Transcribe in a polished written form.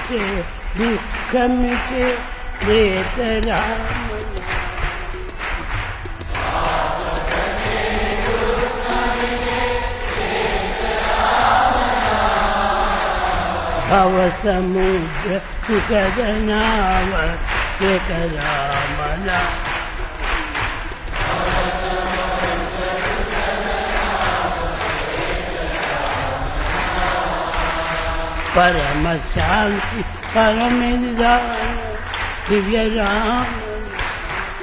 సుఖమితే దుఃఖమితే ప్రేతరామ భవ సముద్ర సుఖదనావ రామన పరమ శాంతి పరమ నిదాన దివ్య రామ